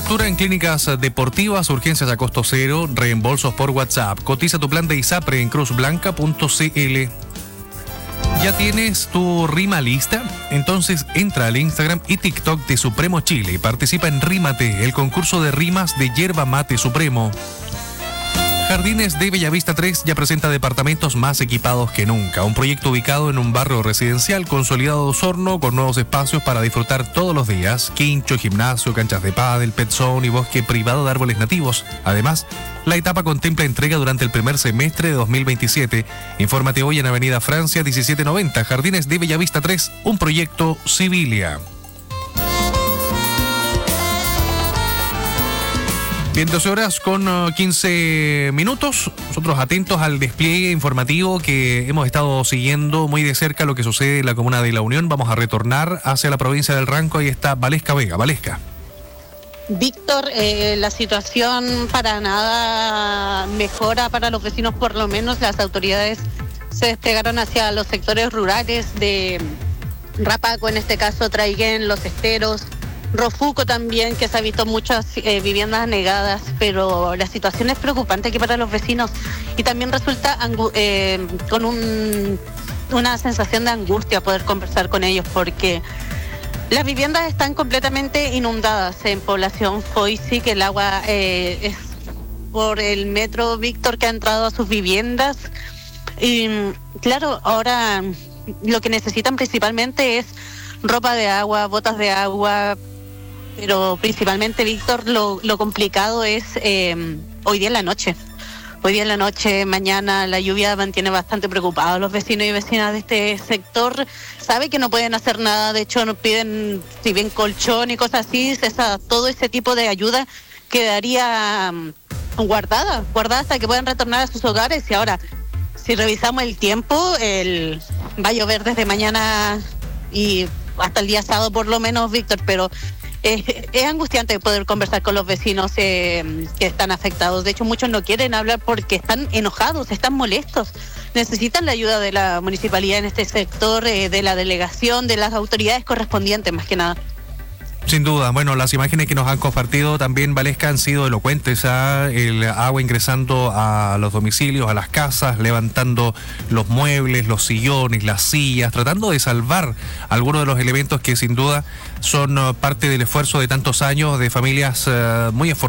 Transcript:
Cobertura en clínicas deportivas, urgencias a costo cero, reembolsos por WhatsApp. Cotiza tu plan de ISAPRE en cruzblanca.cl. ¿Ya tienes tu rima lista? Entonces entra al Instagram y TikTok de Supremo Chile y participa en Rímate, el concurso de rimas de Yerba Mate Supremo. Jardines de Bellavista 3 ya presenta departamentos más equipados que nunca. Un proyecto ubicado en un barrio residencial consolidado de Osorno con nuevos espacios para disfrutar todos los días. Quincho, gimnasio, canchas de pádel, pet zone y bosque privado de árboles nativos. Además, la etapa contempla entrega durante el primer semestre de 2027. Infórmate hoy en Avenida Francia 1790, Jardines de Bellavista 3, un proyecto Civilia. Bien, 12 horas con 15 minutos. Nosotros atentos al despliegue informativo que hemos estado siguiendo muy de cerca lo que sucede en la comuna de La Unión. Vamos a retornar hacia la provincia del Ranco. Ahí está Valesca Vega. Valesca. Víctor, la situación para nada mejora para los vecinos, por lo menos las autoridades se desplegaron hacia los sectores rurales de Rapaco, en este caso Traiguén, Los Esteros, Rofuco también, que se ha visto muchas viviendas anegadas, pero la situación es preocupante aquí para los vecinos y también resulta con una sensación de angustia poder conversar con ellos porque las viviendas están completamente inundadas en población Foisi, que el agua es por el metro, Víctor, que ha entrado a sus viviendas. Y claro, ahora lo que necesitan principalmente es ropa de agua, botas de agua, pero principalmente, Víctor, lo complicado es hoy día en la noche. Hoy día en la noche, mañana, la lluvia mantiene bastante preocupados a los vecinos y vecinas de este sector. Sabe que no pueden hacer nada, de hecho nos piden, si bien colchón y cosas así, todo ese tipo de ayuda quedaría guardada hasta que puedan retornar a sus hogares. Y ahora, si revisamos el tiempo, va a llover desde mañana y hasta el día sábado por lo menos, Víctor, pero es angustiante poder conversar con los vecinos que están afectados. De hecho, muchos no quieren hablar porque están enojados, están molestos. Necesitan la ayuda de la municipalidad en este sector, de la delegación, de las autoridades correspondientes, más que nada. Sin duda. Bueno, las imágenes que nos han compartido también, Valesca, han sido elocuentes. El agua ingresando a los domicilios, a las casas, levantando los muebles, los sillones, las sillas, tratando de salvar algunos de los elementos que sin duda son parte del esfuerzo de tantos años de familias muy esforzadas.